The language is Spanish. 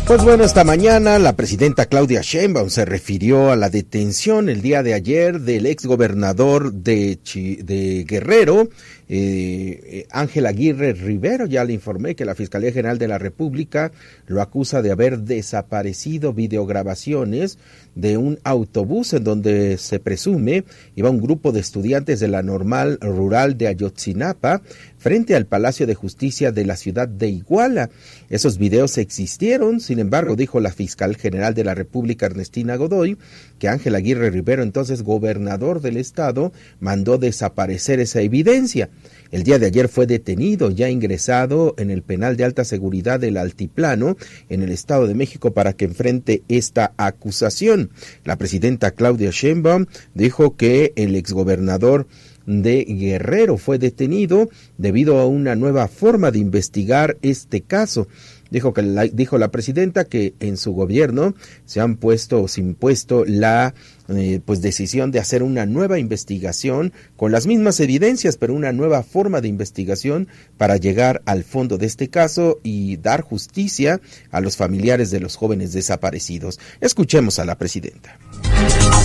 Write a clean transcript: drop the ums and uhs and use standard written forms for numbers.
Pues bueno, esta mañana la presidenta Claudia Sheinbaum se refirió a la detención el día de ayer del exgobernador de Guerrero, Ángel Aguirre Rivero. Ya le informé que la Fiscalía General de la República lo acusa de haber desaparecido videograbaciones de un autobús en donde se presume iba un grupo de estudiantes de la Normal Rural de Ayotzinapa frente al Palacio de Justicia de la ciudad de Iguala. Esos videos existieron, sin embargo, dijo la fiscal general de la República, Ernestina Godoy, que Ángel Aguirre Rivero, entonces gobernador del estado, mandó desaparecer esa evidencia. El día de ayer fue detenido, ya ingresado en el penal de alta seguridad del Altiplano, en el Estado de México, para que enfrente esta acusación. La presidenta Claudia Sheinbaum dijo que el exgobernador de Guerrero fue detenido debido a una nueva forma de investigar este caso. Dijo la presidenta que en su gobierno se han impuesto la decisión de hacer una nueva investigación con las mismas evidencias, pero una nueva forma de investigación para llegar al fondo de este caso y dar justicia a los familiares de los jóvenes desaparecidos. Escuchemos a la presidenta.